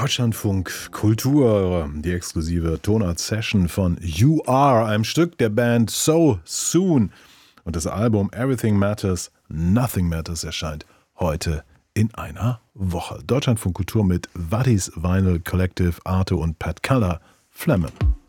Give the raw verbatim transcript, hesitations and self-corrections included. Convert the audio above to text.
Deutschlandfunk Kultur, die exklusive Tonart-Session von You Are, einem Stück der Band So Soon. Und das Album Everything Matters, Nothing Matters erscheint heute in einer Woche. Deutschlandfunk Kultur mit Waddies Vinyl Collective, Arte und Pat Keller, Flemmen.